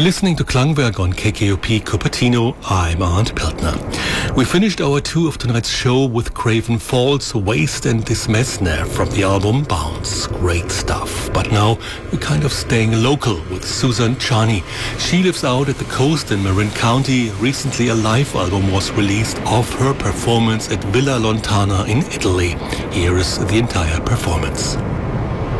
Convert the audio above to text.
You're listening to Klangwerk on KKOP Cupertino. I'm Arndt Peltner. We finished our two of tonight's show with Craven Falls, Waste and Dismessner from the album Bounce. Great stuff. But now we're kind of staying local with Susan Chani. She lives out at the coast in Marin County. Recently a live album was released of her performance at Villa Lontana in Italy. Here is the entire performance.